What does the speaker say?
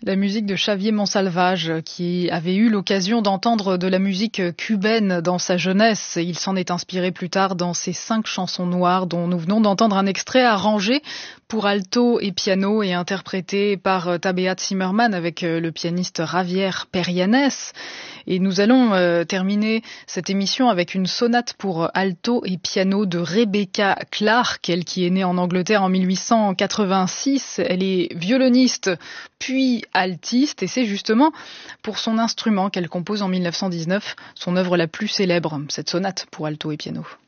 La musique de Xavier Monsalvage, qui avait eu l'occasion d'entendre de la musique cubaine dans sa jeunesse. Il s'en est inspiré plus tard dans ses 5 chansons noires dont nous venons d'entendre un extrait arrangé pour alto et piano et interprété par Tabea Zimmermann avec le pianiste Javier Perianes. Et nous allons terminer cette émission avec une sonate pour alto et piano de Rebecca Clark, elle qui est née en Angleterre en 1886. Elle est violoniste puis altiste et c'est justement pour son instrument qu'elle compose en 1919 son œuvre la plus célèbre, cette sonate pour alto et piano.